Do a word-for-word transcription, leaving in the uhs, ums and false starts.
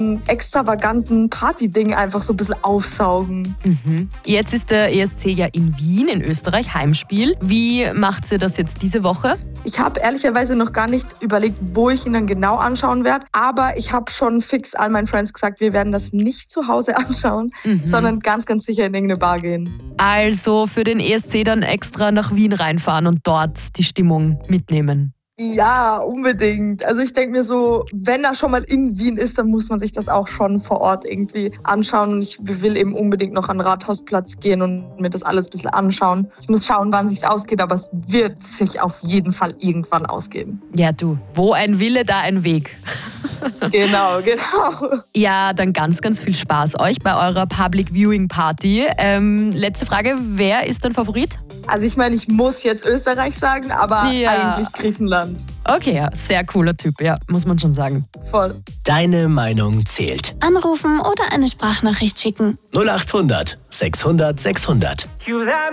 ganzen extravaganten Party-Ding einfach so ein bisschen aufsaugen. Mhm. Jetzt ist der E S C ja in Wien, in Österreich, Heimspiel. Wie macht ihr das jetzt diese Woche? Ich habe ehrlicherweise noch gar nicht überlegt, wo ich ihn dann genau anschauen werde. Aber ich habe schon fix all meinen Friends gesagt, wir werden das nicht zu Hause anschauen, Mhm. sondern ganz, ganz sicher in irgendeine Bar gehen. Also für den E S C dann extra nach Wien reinfahren und dort die Stimmung mitnehmen. Ja, unbedingt. Also ich denke mir so, wenn er schon mal in Wien ist, dann muss man sich das auch schon vor Ort irgendwie anschauen. Und ich will eben unbedingt noch an den Rathausplatz gehen und mir das alles ein bisschen anschauen. Ich muss schauen, wann es sich ausgeht, aber es wird sich auf jeden Fall irgendwann ausgehen. Ja, du, wo ein Wille, da ein Weg. Genau, genau. Ja, dann ganz, ganz viel Spaß euch bei eurer Public Viewing Party. Ähm, letzte Frage, wer ist dein Favorit? Also ich meine, ich muss jetzt Österreich sagen, aber Ja. eigentlich Griechenland. Okay, ja, sehr cooler Typ, ja, muss man schon sagen. Voll. Deine Meinung zählt. Anrufen oder eine Sprachnachricht schicken. null acht hundert sechshundert sechshundert.